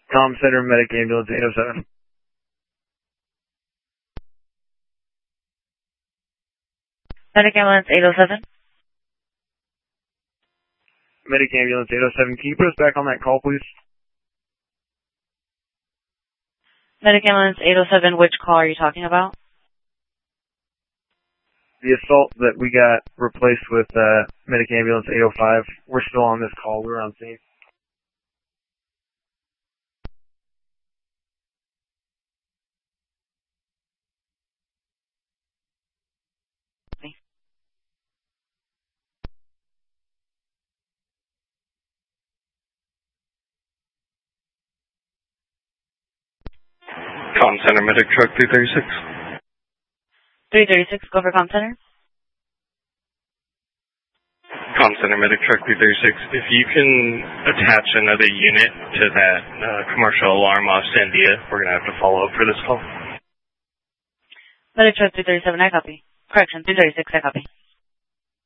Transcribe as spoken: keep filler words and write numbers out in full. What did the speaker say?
Com Center, Medic Ambulance eight oh seven. Medic Ambulance eight oh seven. Medic Ambulance eight oh seven, can you put us back on that call, please? Medic Ambulance eight oh seven, which call are you talking about? The assault that we got replaced with uh, Medic Ambulance eight oh five. We're still on this call. We're on scene. Com Center, Medic Truck three thirty-six. three thirty-six, go for Com Center. Com Center, Medic Truck three thirty-six. If you can attach another unit to that uh, commercial alarm off Sandia, we're going to have to follow up for this call. Medic Truck three thirty-seven, I copy. Correction, three thirty-six, I copy.